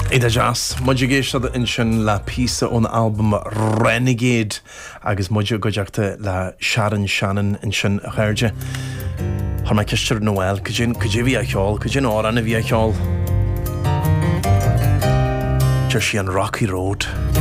Ida jazz, muid géiste in sin le písa ón album Renegade agus muid goideachta le Sharon Shannon in sin a chairde. Har mai ceistir Noel, cujin bhí a cheol, cujin áran a bhí a cheol. Tir sí an Rocky Road.